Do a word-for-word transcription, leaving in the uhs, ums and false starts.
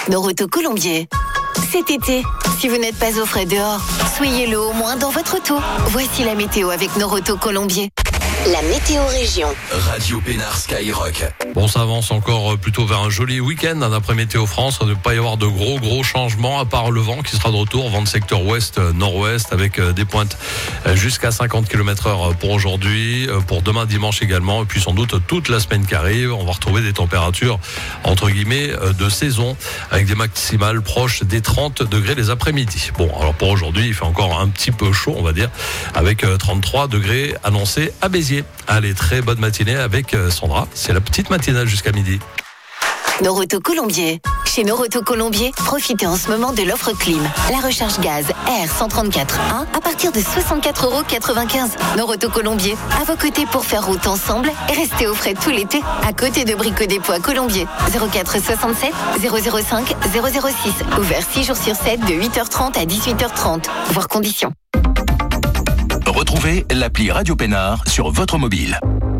Noroto Colombier. Cet été, si vous n'êtes pas au frais dehors, soyez-le au moins dans votre auto. Voici la météo avec Noroto Colombier. La météo région. Radio Pénard Skyrock. Bon, ça avance encore plutôt vers un joli week-end d'après Météo France. Il ne va pas y avoir de gros gros changements à part le vent qui sera de retour. Vent de secteur ouest, nord-ouest avec des pointes jusqu'à cinquante kilomètres heure pour aujourd'hui, pour demain dimanche également. Et puis sans doute toute la semaine qui arrive, on va retrouver des températures entre guillemets de saison avec des maximales proches des trente degrés les après-midi. Bon, alors pour aujourd'hui, il fait encore un petit peu chaud, on va dire, avec trente-trois degrés annoncés à Béziers. Allez, très bonne matinée avec Sandra. C'est la petite matinale jusqu'à midi. Noroto Colombier. Chez Noroto Colombier, profitez en ce moment de l'offre clim. La recharge gaz R cent trente-quatre un à partir de soixante-quatre euros quatre-vingt-quinze. Noroto Colombier, à vos côtés pour faire route ensemble et rester au frais tout l'été. À côté de Brico Dépôt à Colombier. zéro quatre soixante-sept zéro zéro cinq zéro zéro six. Ouvert six jours sur sept de huit heures trente à dix-huit heures trente. Voir conditions. Retrouvez l'appli Radio Pénard sur votre mobile.